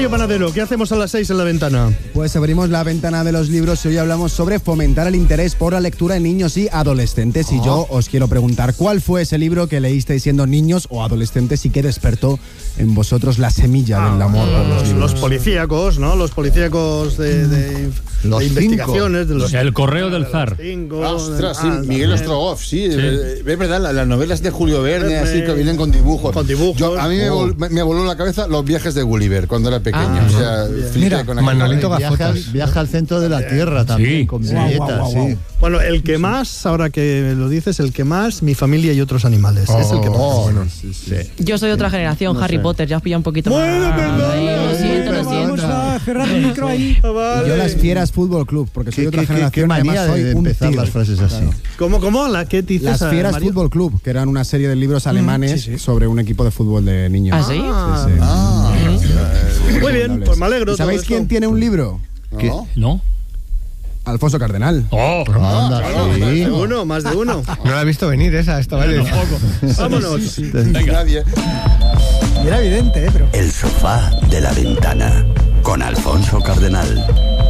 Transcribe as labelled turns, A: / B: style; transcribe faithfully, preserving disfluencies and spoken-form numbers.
A: Mario Panadero, ¿qué hacemos a las seis en la ventana?
B: Pues abrimos la ventana de los libros y hoy hablamos sobre fomentar el interés por la lectura en niños y adolescentes. Oh. Y yo os quiero preguntar, ¿cuál fue ese libro que leísteis siendo niños o adolescentes y que despertó en vosotros la semilla ah, del amor por los libros?
A: Los policíacos, ¿no? Los policíacos de, de,
C: los
A: de investigaciones. De los,
D: el correo del zar.
C: Cinco, Ostras, sí, ah, Miguel Ostrogoff, sí. sí. Es verdad, las, las novelas de Julio Verne, así que vienen con dibujos.
A: Con dibujos.
C: Yo, a mí oh. me, me voló la cabeza Los viajes de Gulliver cuando era pequeño. Ah, o sea,
E: mira,
C: con
E: Manolito Gafotas. Viaja al centro de la Tierra también, sí. con
A: wow,
E: billetas,
A: wow, wow, wow.
E: sí.
A: Bueno, el que más, ahora que lo dices, el que más, Mi familia y otros animales. Oh, es el que más.
C: Oh, bueno, sí, sí.
F: Sí. Yo soy otra generación, no Harry sé. Potter, ya os pilla un poquito
A: bueno,
F: más.
A: Perdón,
F: Ahí, lo siento, lo siento.
G: A cerrar el micro ahí.
B: Y yo Las Fieras Fútbol Club, porque soy
E: ¿Qué,
B: otra
E: qué,
B: generación.
E: qué manía
B: soy
E: de
B: un
E: empezar
B: tío.
E: las frases así. Claro.
A: ¿Cómo, cómo? ¿La qué dices?
B: Las Fieras
A: Mario?
B: Fútbol Club, que eran una serie de libros alemanes mm, sí, sí. sobre un equipo de fútbol de niños.
F: ¿Ah, sí?
B: Ah, sí, sí.
C: Ah,
A: sí. Muy bien, pues me alegro.
B: ¿Sabéis quién tiene un libro?
D: ¿Qué? ¿No?
B: Alfonso Cardenal.
D: Oh,
C: anda,
A: claro,
C: sí.
A: Más de uno, más de uno.
E: No la he visto venir esa, esta vale.
A: Vámonos.
C: Sí, sí. Venga. Nadie.
G: Era evidente, ¿eh? Pero...
H: El sofá de la ventana con Alfonso Cardenal.